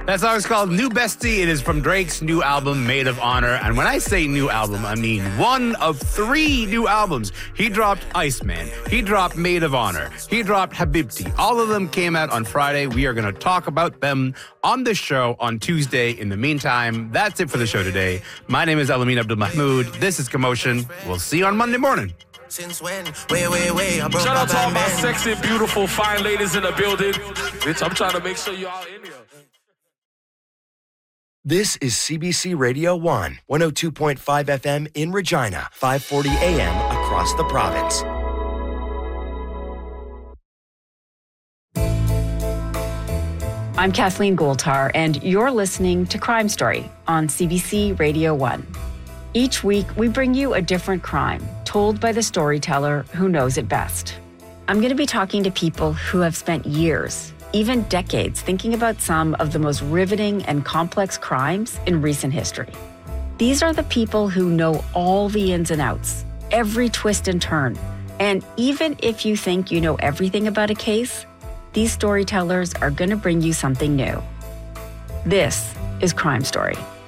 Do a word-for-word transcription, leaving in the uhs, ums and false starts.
That song is called New Bestie. It is from Drake's new album, Maid of Honor. And when I say new album, I mean one of three new albums. He dropped Iceman. He dropped Maid of Honor. He dropped Habibti. All of them came out on Friday. We are going to talk about them on the show on Tuesday. In the meantime, that's it for the show today. My name is Elamin Abdul Mahmoud. This is Commotion. We'll see you on Monday morning. Since when? Wait, wait, wait. I broke Shout out to all my man. sexy, beautiful, fine ladies in the building. Bitch, I'm trying to make sure y'all in here. This is C B C Radio one, one oh two point five F M in Regina, five forty A M across the province. I'm Kathleen Goldhar, and you're listening to Crime Story on C B C Radio one. Each week, we bring you a different crime told by the storyteller who knows it best. I'm going to be talking to people who have spent years, even decades, thinking about some of the most riveting and complex crimes in recent history. These are the people who know all the ins and outs, every twist and turn. And even if you think you know everything about a case, these storytellers are going to bring you something new. This is Crime Story.